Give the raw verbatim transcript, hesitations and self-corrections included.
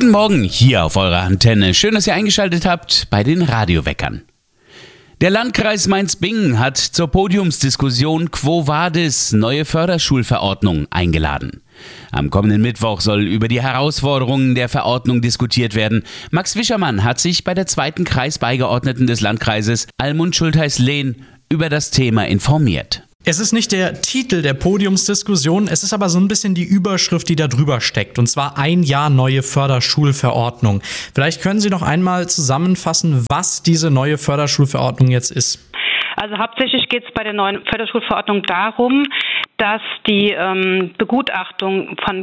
Guten Morgen hier auf eurer Antenne. Schön, dass ihr eingeschaltet habt bei den Radioweckern. Der Landkreis Mainz-Bingen hat zur Podiumsdiskussion Quo Vadis neue Förderschulverordnung eingeladen. Am kommenden Mittwoch soll über die Herausforderungen der Verordnung diskutiert werden. Max Wischermann hat sich bei der zweiten Kreisbeigeordneten des Landkreises Almund Schultheiß-Lehn über das Thema informiert. Es ist nicht der Titel der Podiumsdiskussion, es ist aber so ein bisschen die Überschrift, die da drüber steckt. Und zwar ein Jahr neue Förderschulverordnung. Vielleicht können Sie noch einmal zusammenfassen, was diese neue Förderschulverordnung jetzt ist. Also hauptsächlich geht es bei der neuen Förderschulverordnung darum, dass die ähm, Begutachtung von